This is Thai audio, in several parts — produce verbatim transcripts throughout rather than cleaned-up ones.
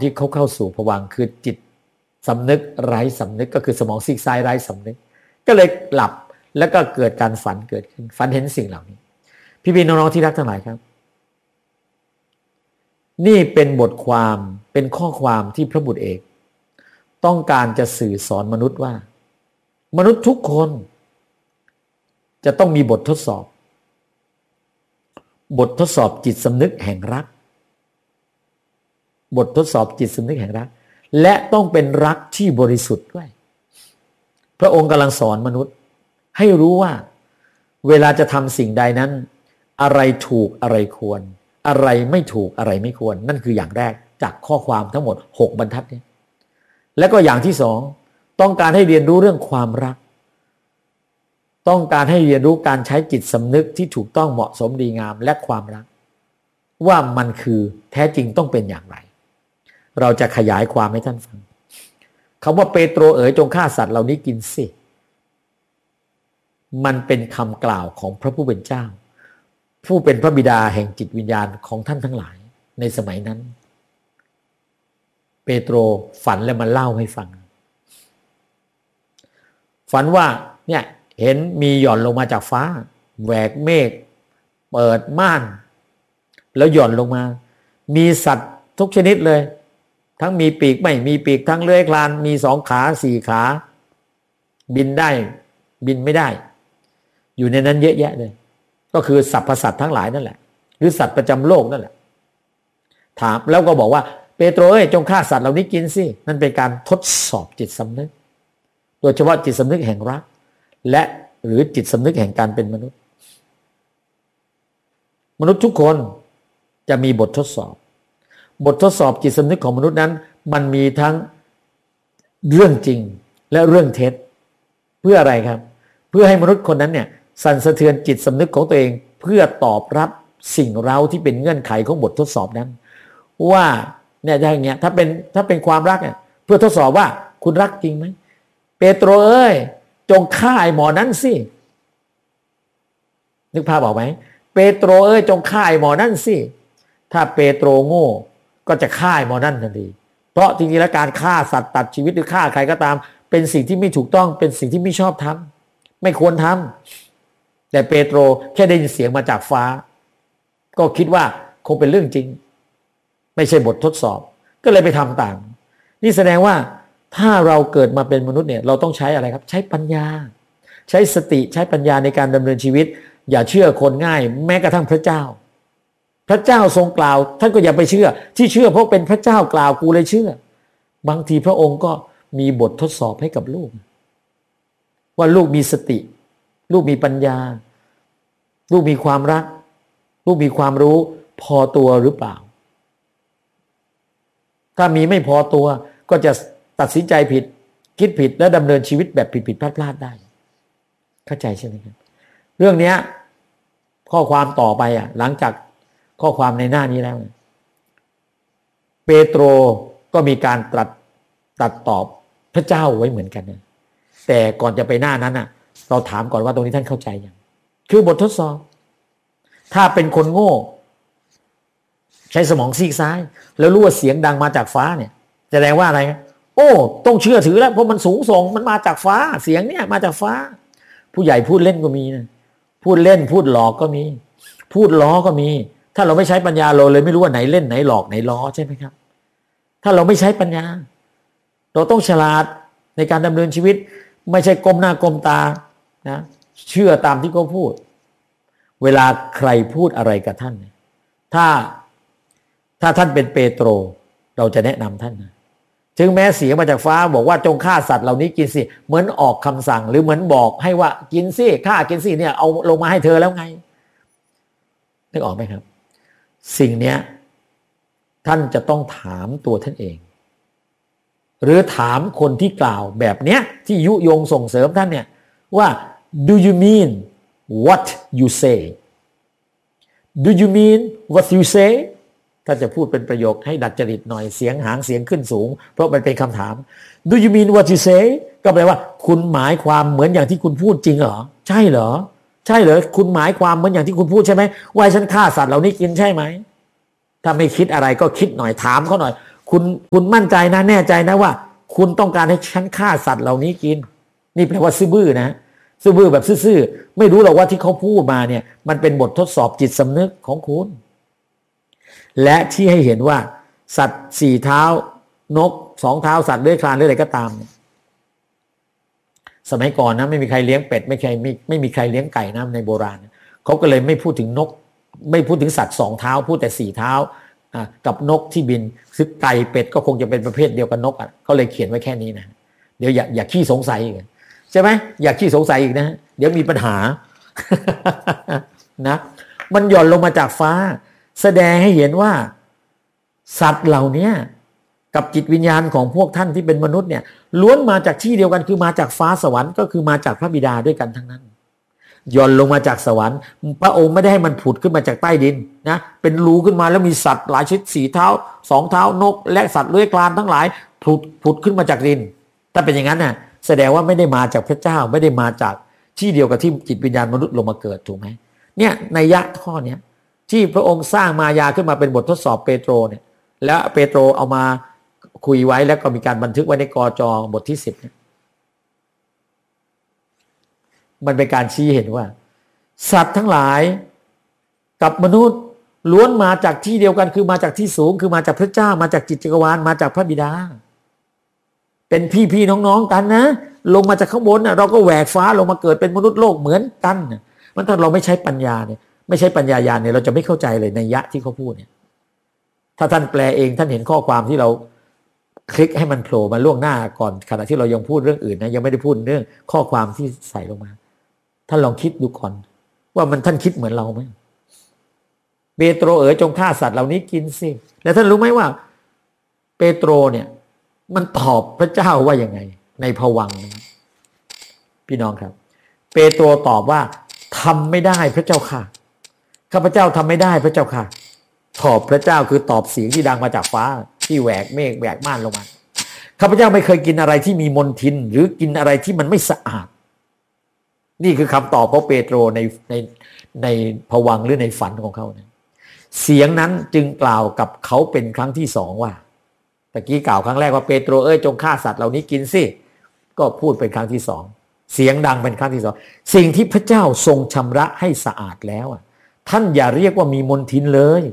ที่เขาเข้าสู่ภวังค์คือจิตสำนึกไร้สำนึกก็คือสมองซีกซ้ายไร้สำนึกก็เลยหลับแล้วก็เกิดการฝันเกิดขึ้นฝันเห็นสิ่งเหล่านี้พี่ๆน้องๆที่รักทั้งหลายครับนี่เป็นบทความเป็นข้อความที่พระบุตรเอกต้องการจะสื่อสอนมนุษย์ว่ามนุษย์ทุกคนจะต้องมีบททดสอบบททดสอบจิตสำนึกแห่งรักบททดสอบจิตสำนึกแห่งรักและต้องเป็นรักที่บริสุทธิ์ด้วยพระองค์กำลังสอนมนุษย์ให้รู้ว่าเวลาจะทำสิ่งใดนั้นอะไรถูกอะไรควรอะไรไม่ถูกอะไรไม่ควรนั่นคืออย่างแรกจากข้อความทั้งหมดหกบรรทัดนี้และก็อย่างที่สองต้องการให้เรียนรู้เรื่องความรักต้องการให้เรียนรู้การใช้จิตสำนึกที่ถูกต้องเหมาะสมดีงามและความรักว่ามันคือแท้จริงต้องเป็นอย่างไรเราจะขยายความให้ท่านฟังคำว่าเปโตรเอ๋ยจงฆ่าสัตว์เหล่านี้กินสิมันเป็นคำกล่าวของพระผู้เป็นเจ้าผู้เป็นพระบิดาแห่งจิตวิญญาณของท่านทั้งหลายในสมัยนั้นเปโตรฝันแล้วมาเล่าให้ฟังฝันว่าเนี่ยเห็นมีหย่อนลงมาจากฟ้าแหวกเมฆเปิดม่านแล้วหย่อนลงมามีสัตว์ทุกชนิดเลยทั้งมีปีกไม่มีปีกทั้งเลื้อยคลานมีสองขาสี่ขาบินได้บินไม่ได้อยู่ในนั้นเยอะแยะเลยก็คือสรรพสัตว์ทั้งหลายนั่นแหละหรือสัตว์ประจำโลกนั่นแหละถามแล้วก็บอกว่าเปโตรเอ้ยจงฆ่าสัตว์เหล่านี้กินสินั่นเป็นการทดสอบจิตสำนึกโดยเฉพาะจิตสำนึกแห่งรักและหรือจิตสำนึกแห่งการเป็นมนุษย์มนุษย์ทุกคนจะมีบททดสอบบททดสอบจิตสำนึกของมนุษย์นั้นมันมีทั้งเรื่องจริงและเรื่องเท็จเพื่ออะไรครับเพื่อให้มนุษย์คนนั้นเนี่ยสั่นสะเทือนจิตสำนึกของตัวเองเพื่อตอบรับสิ่งเร้าที่เป็นเงื่อนไขของบททดสอบนั้นว่าเนี่ยอย่างเงี้ยถ้าเป็นถ้าเป็นความรักเนี่ยเพื่อทดสอบว่าคุณรักจริงไหมเปโตรเอ้ยจงฆ่าไอ้หมอนั้นสินึกภาพออกไหมเปโตรเอ้ยจงฆ่าไอ้หมอนั่นสิถ้าเปโตรโง่ก็จะฆ่าไอ้หมอนั่นทันทีเพราะจริงๆแล้วการฆ่าสัตว์ตัดชีวิตหรือฆ่าใครก็ตามเป็นสิ่งที่ไม่ถูกต้องเป็นสิ่งที่ไม่ชอบทำไม่ควรทำแต่เปโตรแค่ได้ยินเสียงมาจากฟ้าก็คิดว่าคงเป็นเรื่องจริงไม่ใช่บททดสอบก็เลยไปทำตามนี่แสดงว่าถ้าเราเกิดมาเป็นมนุษย์เนี่ยเราต้องใช้อะไรครับใช้ปัญญาใช้สติใช้ปัญญาในการดำเนินชีวิตอย่าเชื่อคนง่ายแม้กระทั่งพระเจ้าพระเจ้าทรงกล่าวท่านก็อย่าไปเชื่อที่เชื่อเพราะเป็นพระเจ้ากล่าวกูเลยเชื่อบางทีพระองค์ก็มีบททดสอบให้กับลูกว่าลูกมีสติลูกมีปัญญาลูกมีความรักลูกมีความรู้พอตัวหรือเปล่าถ้ามีไม่พอตัวก็จะตัดสินใจผิดคิดผิดและดำเนินชีวิตแบบผิดๆพลาดๆได้เข้าใจใช่ไหมครับเรื่องนี้ข้อความต่อไปอ่ะหลังจากข้อความในหน้านี้แล้วเปโตรก็มีการตรัสตัดตอบพระเจ้าไว้เหมือนกันนะแต่ก่อนจะไปหน้านั้นอ่ะเราถามก่อนว่าตรงนี้ท่านเข้าใจยังคือบททดสอบถ้าเป็นคนโง่ใช้สมองซีกซ้ายแล้วรู้ว่าเสียงดังมาจากฟ้าเนี่ยแสดงว่าอะไรโอ้ต้องเชื่อถือแล้วเพราะมันสูงส่งมันมาจากฟ้าเสียงเนี่ยมาจากฟ้าผู้ใหญ่พูดเล่นก็มีนะพูดเล่นพูดหลอกก็มีพูดล้อก็มีถ้าเราไม่ใช้ปัญญาเราเลยไม่รู้ว่าไหนเล่นไหนหลอกไหนล้อใช่ไหมครับถ้าเราไม่ใช้ปัญญาเราต้องฉลาดในการดำเนินชีวิตไม่ใช่ก้มหน้าก้มตานะเชื่อตามที่เขาพูดเวลาใครพูดอะไรกับท่านถ้าถ้าท่านเป็นเปโตรเราจะแนะนำท่านนะถึงแม้เสียงมาจากฟ้าบอกว่าจงฆ่าสัตว์เหล่านี้กินสิเหมือนออกคำสั่งหรือเหมือนบอกให้ว่ากินสิฆ่ากินสิเนี่ยเอาลงมาให้เธอแล้วไงนึกออกไหมครับสิ่งเนี้ยท่านจะต้องถามตัวท่านเองหรือถามคนที่กล่าวแบบเนี้ยที่ยุยงส่งเสริมท่านเนี่ยว่า do you mean what you say do you mean what you say ถ้าจะพูดเป็นประโยคให้ดัดจริตหน่อยเสียงหางเสียงขึ้นสูงเพราะมันเป็นคำถาม do you mean what you say ก็แปลว่าคุณหมายความเหมือนอย่างที่คุณพูดจริงเหรอใช่เหรอใช่เหรอคุณหมายความเหมือนอย่างที่คุณพูดใช่ไหมว่าฉันฆ่าสัตว์เหล่านี้กินใช่ไหมถ้าไม่คิดอะไรก็คิดหน่อยถามเขาหน่อยคุณคุณมั่นใจนะแน่ใจนะว่าคุณต้องการให้ฉันฆ่าสัตว์เหล่านี้กินนี่แปลว่าซื่อบื้อนะซื่อบื้อแบบซื่อๆไม่รู้หรอกว่าที่เขาพูดมาเนี่ยมันเป็นบททดสอบจิตสำนึกของคุณและที่ให้เห็นว่าสัตว์สี่เท้านกสองเท้าสัตว์เลื้อยคลานหรืออะไรก็ตามสมัยก่อนนะไม่มีใครเลี้ยงเป็ดไม่ใครไม่ไม่มีใครเลี้ยงไก่นะในโบราณเขาก็เลยไม่พูดถึงนกไม่พูดถึงสัตว์สองเท้าพูดแต่สี่เท้ากับนกที่บินซึ่งไก่เป็ดก็คงจะเป็นประเภทเดียวกับนกอ่ะเขาเลยเขียนไว้แค่นี้นะเดี๋ยวอย่าอย่าขี้สงสัยอีกใช่ไหมอย่าขี้สงสัยอีกนะเดี๋ยวมีปัญหา นะมันหย่อนลงมาจากฟ้าแสดงให้เห็นว่าสัตว์เหล่านี้กับจิตวิญญาณของพวกท่านที่เป็นมนุษย์เนี่ยล้วนมาจากที่เดียวกันคือมาจากฟ้าสวรรค์ก็คือมาจากพระบิดาด้วยกันทั้งนั้นย่อนลงมาจากสวรรค์พระองค์ไม่ได้ให้มันผุดขึ้นมาจากใต้ดินนะเป็นรูขึ้นมาแล้วมีสัตว์หลายชนิดสี่เท้าสองเท้านกและสัตว์เลื้อยคลานทั้งหลายผุดผุดขึ้นมาจากดินถ้าเป็นอย่างนั้นน่ะแสดงว่าไม่ได้มาจากพระเจ้าไม่ได้มาจากที่เดียวกับที่จิตวิญญาณมนุษย์ลงมาเกิดถูกไหมเนี่ยนัยยะข้อเนี้ยที่พระองค์สร้างมายาขึ้นมาเป็นบททดสอบเปโตรเนี่ยแล้วเปโตรเอามาคุยไว้แล้วก็มีการบันทึกไว้ในกอจอบทที่สิบเนี่ยมันเป็นการชี้เห็นว่าสัตว์ทั้งหลายกับมนุษย์ล้วนมาจากที่เดียวกันคือมาจากที่สูงคือมาจากพระเจ้ามาจากจิตจักรวาลมาจากพระบิดาเป็นพี่ๆน้องๆกันนะลงมาจากข้างบนนะเราก็แหวกฟ้าลงมาเกิดเป็นมนุษย์โลกเหมือนกันนะมันถ้าเราไม่ใช้ปัญญาเนี่ยไม่ใช้ปัญญาญาณเนี่ยเราจะไม่เข้าใจเลยนัยยะที่เขาพูดเนี่ยถ้าท่านแปลเองท่านเห็นข้อความที่เราคลิกให้มันโผล่มาล่วงหน้าก่อนขณะที่เรายังพูดเรื่องอื่นนะยังไม่ได้พูดเรื่องข้อความที่ใส่ลงมาท่านลองคิดดูก่อนว่ามันท่านคิดเหมือนเราไหมเปโตรเอ๋ยจงฆ่าสัตว์เหล่านี้กินสิแล้วท่านรู้ไหมว่าเปโตรเนี่ยมันตอบพระเจ้าว่ายังไงในภวังค์นะพี่น้องครับเปโตรตอบว่าทำไม่ได้พระเจ้าค่ะข้าพเจ้าทำไม่ได้พระเจ้าค่ะตอบพระเจ้าคือตอบเสียงที่ดังมาจากฟ้าที่แหวกเมฆแหวกม่านลงมาข้าพเจ้าไม่เคยกินอะไรที่มีมลทินหรือกินอะไรที่มันไม่สะอาดนี่คือคำตอบของเปโตรในในในภวังค์หรือในฝันของเขานะเสียงนั้นจึงกล่าวกับเขาเป็นครั้งที่สองว่าตะกี้กล่าวครั้งแรกว่าเปโตรเอ้ยจงฆ่าสัตว์เหล่านี้กินสิก็พูดเป็นครั้งที่สองเสียงดังเป็นครั้งที่สองสิ่งที่พระเจ้าทรงชำระให้สะอาดแล้วท่านอย่าเรียกว่ามีมลทินเลย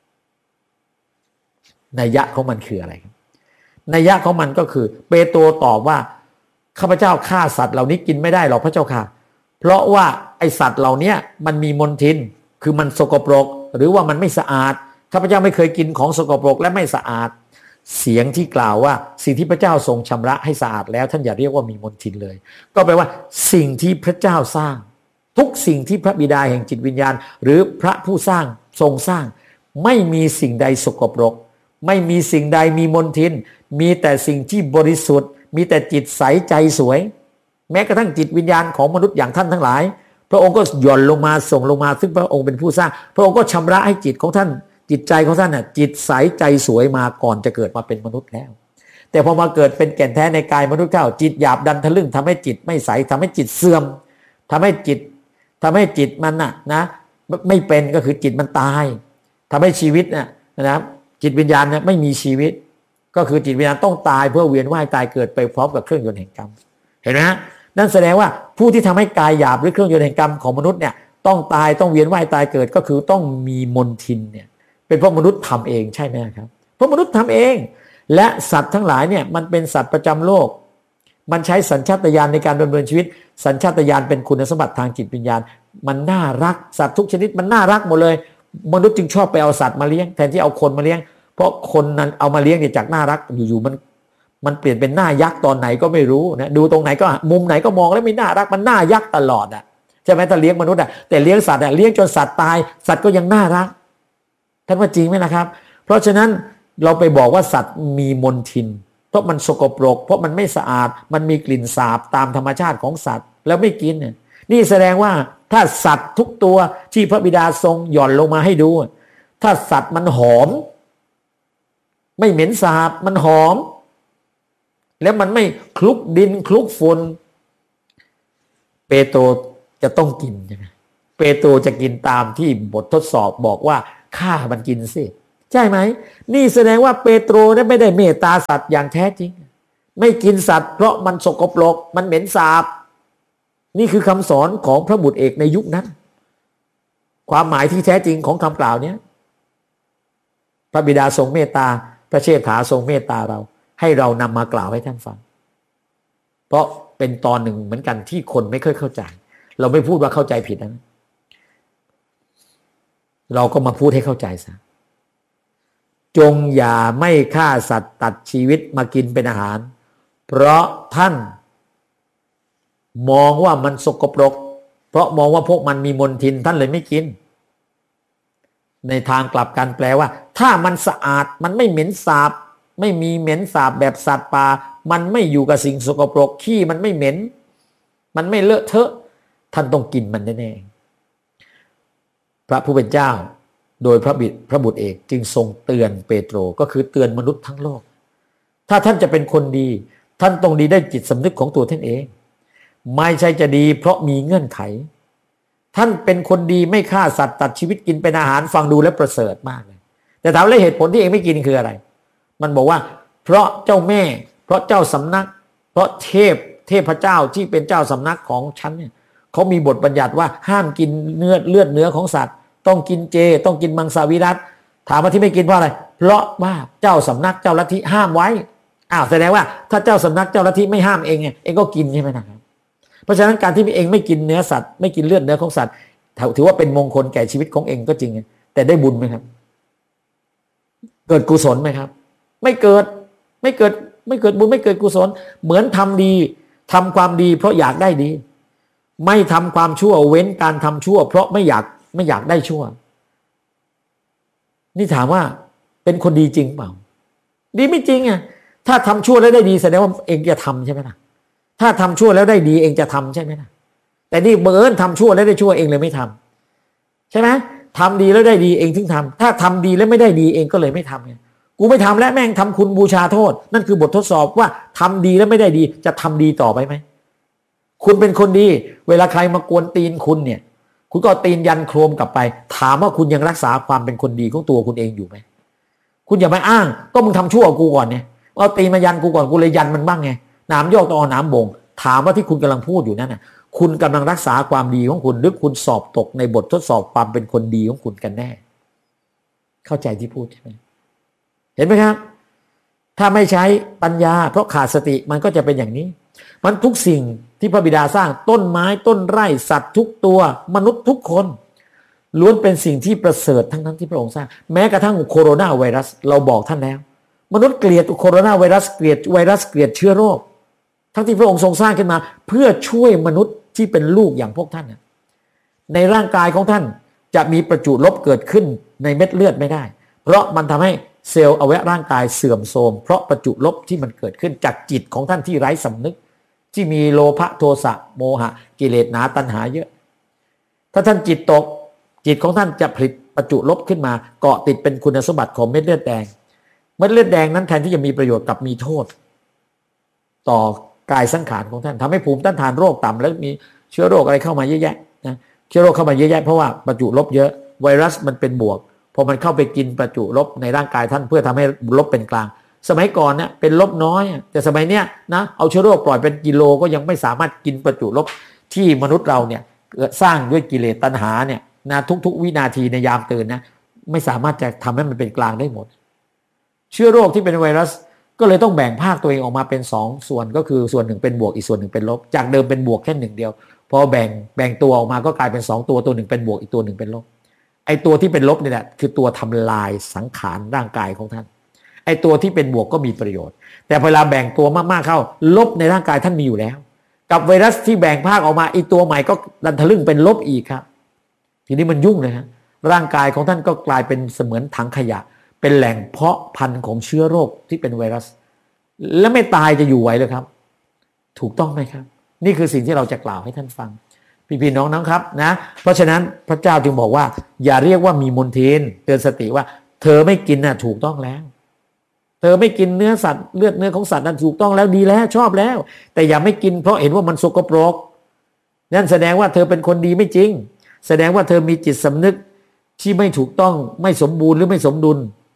นัยยะของมันคืออะไรนัยยะของมันก็คือเปโตรตอบว่าข้าพเจ้าฆ่าสัตว์เหล่านี้กินไม่ได้หรอกพระเจ้าค่ะเพราะว่าไอสัตว์เหล่านี้มันมีมลทินคือมันสกปรกหรือว่ามันไม่สะอาดข้าพเจ้าไม่เคยกินของสกปรกและไม่สะอาดเสียงที่กล่าวว่าสิ่งที่พระเจ้าทรงชำระให้สะอาดแล้วท่านอย่าเรียกว่ามีมลทินเลยก็แปลว่าสิ่งที่พระเจ้าสร้างทุกสิ่งที่พระบิดาแห่งจิตวิญญาณหรือพระผู้สร้างทรงสร้างไม่มีสิ่งใดสกปรกไม่มีสิ่งใดมีมลทินมีแต่สิ่งที่บริสุทธิ์มีแต่จิตใสใจสวยแม้กระทั่งจิตวิญญาณของมนุษย์อย่างท่านทั้งหลายพระองค์ก็หย่อนลงมาส่งลงมาซึ่งพระองค์เป็นผู้สร้างพระองค์ก็ชำระให้จิตของท่านจิตใจของท่านน่ะจิตใสใจสวยมาก่อนจะเกิดมาเป็นมนุษย์แล้วแต่พอมาเกิดเป็นแก่นแท้ในกายมนุษย์เข้าจิตหยาบดันทะลึ่งทำให้จิตไม่ใสทำให้จิตเสื่อมทำให้จิตทำให้จิตมันน่ะนะไม่เป็นก็คือจิตมันตายทำให้ชีวิตน่ะนะครับจิตวิญญาณเนี่ยไม่มีชีวิตก็คือจิตวิญญาณต้องตายเพื่อเวียนว่ายตายเกิดไปพร้อมกับเครื่องยนต์แห่งกรรมเห็นไหมฮะนั่นแสดงว่าผู้ที่ทำให้กายหยาบหรือเครื่องยนต์แห่งกรรมของมนุษย์เนี่ยต้องตายต้องเวียนว่ายตายเกิดก็คือต้องมีมลทินเนี่ยเป็นเพราะมนุษย์ทำเองใช่ไหมครับเพราะมนุษย์ทำเองและสัตว์ทั้งหลายเนี่ยมันเป็นสัตว์ประจำโลกมันใช้สัญชาตญาณในการดำเนินชีวิตสัญชาตญาณเป็นคุณสมบัติทางจิตวิญญาณมันน่ารักสัตว์ทุกชนิดมันน่ารักหมดเลยมนุษย์จึงชอบไปเอาสัตว์มาเลี้ยงแทนที่เอาคนมาเลี้ยงเพราะคนนั้นเอามาเลี้ยงเนี่ยจากน่ารักอยู่ๆมันมันเปลี่ยนเป็นหน้ายักษ์ตอนไหนก็ไม่รู้นะดูตรงไหนก็มุมไหนก็มองแล้วไม่น่ารักมันหน้ายักษ์ตลอดอ่ะใช่ไหมถ้าเลี้ยงมนุษย์อ่ะแต่เลี้ยงสัตว์อ่ะเลี้ยงจนสัตว์ตายสัตว์ก็ยังน่ารักท่านว่าจริงไหมนะครับเพราะฉะนั้นเราไปบอกว่าสัตว์มีมลทินเพราะมันสกปรกเพราะมันไม่สะอาดมันมีกลิ่นสาบตามธรรมชาติของสัตว์แล้วไม่กินเนี่ยนี่แสดงว่าถ้าสัตว์ทุกตัวที่พระบิดาทรงหย่อนลงมาให้ดูถ้าสัตว์มันหอมไม่เหม็นสาบมันหอมแล้วมันไม่คลุกดินคลุกฝุ่นเปโตรจะต้องกินใช่ไหมเปโตรจะกินตามที่บททดสอบบอกว่าฆ่ามันกินสิใช่ช่ไหมนี่แสดงว่าเปโตรนั้นไม่ได้เมตตาสัตว์อย่างแท้จริงไม่กินสัตว์เพราะมันสกปรกมันเหม็นสาบนี่คือคำสอนของพระบุตรเอกในยุคนั้นความหมายที่แท้จริงของคำกล่าวนี้พระบิดาทรงเมตตาพระเชษฐาทรงเมตตาเราให้เรานำมากล่าวให้ท่านฟังเพราะเป็นตอนหนึ่งเหมือนกันที่คนไม่ค่อยเข้าใจเราไม่พูดว่าเข้าใจผิดนะเราก็มาพูดให้เข้าใจซะจงอย่าไม่ฆ่าสัตว์ตัดชีวิตมากินเป็นอาหารเพราะท่านมองว่ามันสกปรกเพราะมองว่าพวกมันมีมลทินท่านเลยไม่กินในทางกลับกันแปลว่าถ้ามันสะอาดมันไม่เหม็นสาบไม่มีเหม็นสาบแบบสัตว์ป่ามันไม่อยู่กับสิ่งสกปรกขี้มันไม่เหม็นมันไม่เลอะเทอะท่านต้องกินมันแน่ๆพระผู้เป็นเจ้าโดยพระบิดพระบุตรเอกจึงทรงเตือนเปโตรก็คือเตือนมนุษย์ทั้งโลกถ้าท่านจะเป็นคนดีท่านต้องดีได้จิตสำนึกของตัวท่านเองไม่ใช่จะดีเพราะมีเงื่อนไขท่านเป็นคนดีไม่ฆ่าสัตว์ตัดชีวิตกินเป็นอาหารฟังดูแล้วประเสริฐมากเลยแต่ถามเลยเหตุผลที่เองไม่กินคืออะไรมันบอกว่าเพราะเจ้าแม่เพราะเจ้าสำนักเพราะเทพเทพเจ้าที่เป็นเจ้าสำนักของฉันเนี่ยเขามีบทบัญญัติว่าห้ามกินเนื้อเลือดเนื้อของสัตว์ต้องกินเจต้องกินมังสวิรัติถามว่าที่ไม่กินเพราะอะไรเพราะว่าเจ้าสำนักเจ้าลัทธิห้ามไว้อ้าวแสดงว่าถ้าเจ้าสำนักเจ้าลัทธิไม่ห้ามเองไงเองก็กินใช่ไหมนะครับเพราะฉะนั้นการที่เองไม่กินเนื้อสัตว์ไม่กินเลือดเนื้อของสัตว์ถือว่าเป็นมงคลแก่ชีวิตของเองก็จริงแต่ได้บุญไหมครับเกิดกุศลไหมครับไม่เกิดไม่เกิดไม่เกิดบุญไม่เกิดกุศลเหมือนทำดีทำความดีเพราะอยากได้ดีไม่ทำความชั่วเว้นการทำชั่วเพราะไม่อยากไม่อยากได้ชั่วนี่ถามว่าเป็นคนดีจริงเปล่าดีไม่จริงไงถ้าทำชั่วแล้วได้ดีแสดงว่าเองจะทำใช่ไหมล่ะถ้าทำชั่วแล้วได้ดีเองจะทำใช่ไหมล่ะแต่นี่บังเอิญทำชั่วแล้วได้ชั่วเองเลยไม่ทำใช่ไหมทำดีแล้วได้ดีเองถึงทำถ้าทำดีแล้วไม่ได้ดีเองก็เลยไม่ทำไงกูไม่ทำแล้วแม่งทำคุณบูชาโทษนั่นคือบททดสอบว่าทำดีแล้วไม่ได้ดีจะทำดีต่อไปไหมคุณเป็นคนดีเวลาใครมากวนตีนคุณเนี่ยคุณก็ตีนยันโครมกลับไปถามว่าคุณยังรักษาความเป็นคนดีของตัวคุณเองอยู่ไหมคุณอย่าไปอ้างก็มึงทำชั่วกูก่อนเนี่ยเอาตีนมายันกูก่อนกูเลยยันมันบ้างไงน้ำโยกต่อน้ำบ่งถามว่าที่คุณกำลังพูดอยู่นั่นน่ะคุณกำลังรักษาความดีของคุณหรือคุณสอบตกในบททดสอบความเป็นคนดีของคุณกันแน่เข้าใจที่พูดใช่ไหมเห็นไหมครับถ้าไม่ใช้ปัญญาเพราะขาดสติมันก็จะเป็นอย่างนี้มันทุกสิ่งที่พระบิดาสร้างต้นไม้ต้นไร่สัตว์ทุกตัวมนุษย์ทุกคนล้วนเป็นสิ่งที่ประเสริฐทั้งนั้นที่พระองค์สร้างแม้กระทั่งโคโรนาไวรัสเราบอกท่านแล้วมนุษย์เกลียดโคโรนาไวรัสเกลียดไวรัสเกลียดเชื้อโรคทั้งที่พระองค์ทรงสร้างขึ้นมาเพื่อช่วยมนุษย์ที่เป็นลูกอย่างพวกท่านในร่างกายของท่านจะมีประจุลบเกิดขึ้นในเม็ดเลือดไม่ได้เพราะมันทำให้เซลล์อวัยวะร่างกายเสื่อมโทรมเพราะประจุลบที่มันเกิดขึ้นจากจิตของท่านที่ไร้สำนึกที่มีโลภะโทสะโมหะกิเลสหนาตัณหาเยอะถ้าท่านจิตตกจิตของท่านจะผลิตประจุลบขึ้นมาเกาะติดเป็นคุณสมบัติของเม็ดเลือดแดงเม็ดเลือดแดงนั้นแทนที่จะมีประโยชน์กับมีโทษต่อกายสังขารของท่านทำให้ภูมิต้านทานโรคต่ำแล้วมีเชื้อโรคอะไรเข้ามาเยอะแยะนะเชื้อโรคเข้ามาเยอะแยะเพราะว่าประจุลบเยอะไวรัสมันเป็นบวกพอมันเข้าไปกินประจุลบในร่างกายท่านเพื่อทำให้ลบเป็นกลางสมัยก่อนเนี่ยเป็นลบน้อยแต่สมัยเนี้ยนะเอาเชื้อโรคปล่อยเป็นกิโลก็ยังไม่สามารถกินประจุลบที่มนุษย์เราเนี่ยสร้างด้วยกิเลสตัณหาเนี่ยนะทุกๆวินาทีในยามตื่นนะไม่สามารถจะทำให้มันเป็นกลางได้หมดเชื้อโรคที่เป็นไวรัสก็เลยต้องแบ่งภาคตัวเองออกมาเป็นสองส่วนก็คือส่วนหนึ่งเป็นบวกอีกส่วนหนึ่งเป็นลบจากเดิมเป็นบวกแค่หนึ่งเดียวพอแบ่งแบ่งตัวออกมาก็กลายเป็นสองตัวตัวหนึ่งเป็นบวกอีกตัวหนึ่งเป็นลบไอ้ตัวที่เป็นลบนี่แหละคือตัวทำลายสังขารร่างกายของท่านไอ้ตัวที่เป็นบวกก็มีประโยชน์แต่เวลาแบ่งตัวมากๆเข้าลบในร่างกายท่านมีอยู่แล้วกับไวรัสที่แบ่งภาคออกมาอีกตัวใหม่ก็ดันทะลึ่งเป็นลบอีกครับทีนี้มันยุ่งเลยฮะร่างกายของท่านก็กลายเป็นเสมือนถังขยะเป็นแหล่งเพาะพันธุ์ของเชื้อโรคที่เป็นไวรัสแล้วไม่ตายจะอยู่ไหวเลยครับถูกต้องไหมครับนี่คือสิ่งที่เราจะกล่าวให้ท่านฟังพี่ๆน้องๆครับนะเพราะฉะนั้นพระเจ้าจึงบอกว่าอย่าเรียกว่ามีมลทินเตือนสติว่าเธอไม่กินน่ะถูกต้องแล้วเธอไม่กินเนื้อสัตว์เลือดเนื้อของสัตว์นั้นถูกต้องแล้วดีแล้วชอบแล้วแต่อย่าไม่กินเพราะเห็นว่ามันสกปรกนั่นแสดงว่าเธอเป็นคนดีไม่จริงแสดงว่าเธอมีจิตสำนึกที่ไม่ถูกต้องไม่สมบูรณ์หรือไม่สมดุล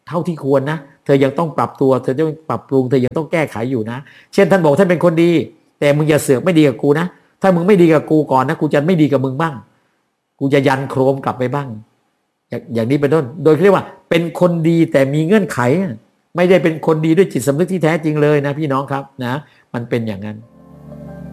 เท่าที่ควรนะเธอยังต้องปรับตัวเธอต้องปรับปรุงเธอยังต้องแก้ไขอยู่นะเช่นท่านบอกท่านเป็นคนดีแต่มึงอย่าเสือกไม่ดีกับกูนะถ้ามึงไม่ดีกับกูก่อนนะกูจะไม่ดีกับมึงบ้างกูจะยันโครมกลับไปบ้างอย่างอย่างนี้เป็นต้นโดยเรียกว่าเป็นคนดีแต่มีเงื่อนไขไม่ได้เป็นคนดีด้วยจิตสำนึกที่แท้จริงเลยนะพี่น้องครับนะมันเป็นอย่างนั้น